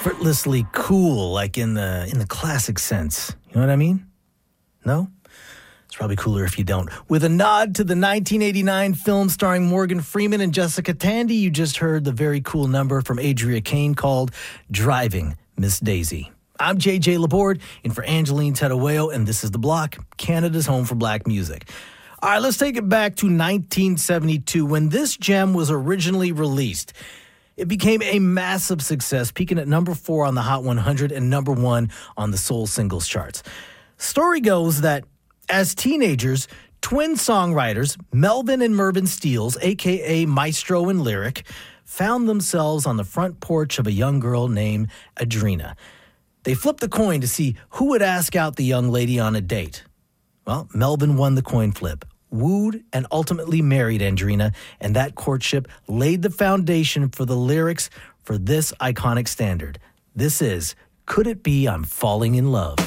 effortlessly cool, like in the classic sense. You know what I mean? No? It's probably cooler if you don't. With a nod to the 1989 film starring Morgan Freeman and Jessica Tandy, you just heard the very cool number from Adria Kane called Driving Miss Daisy. I'm JJ Laborde, in for Angeline Tedaweo, and this is The Block, Canada's home for black music. All right, let's take it back to 1972 when this gem was originally released. It became a massive success, peaking at number 4 on the Hot 100 and number 1 on the Soul Singles charts. Story goes that as teenagers, twin songwriters Melvin and Mervyn Steels, a.k.a. Maestro and Lyric, found themselves on the front porch of a young girl named Adrena. They flipped the coin to see who would ask out the young lady on a date. Well, Melvin won the coin flip, wooed and ultimately married Adrena, and that courtship laid the foundation for the lyrics for this iconic standard. This is Could It Be I'm Falling in Love?